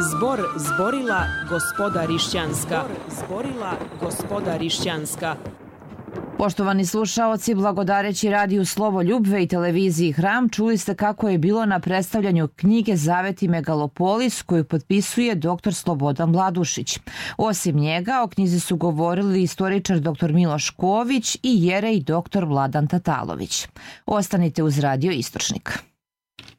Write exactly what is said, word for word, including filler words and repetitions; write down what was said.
Zbor zborila gospoda Rišćanska. Zborila gospoda Rišćanska. Poštovani slušaoci, blagodareći radiju Slovo Ljubve i televiziji Hram, čuli ste kako je bilo na predstavljanju knjige Zaveti Megalopolis koju potpisuje doktor Slobodan Vladušić. Osim njega, o knjizi su govorili istoričar doktor Miloš Ković i jerej doktor Vladan Tatalović. Ostanite uz Radio Istočnik.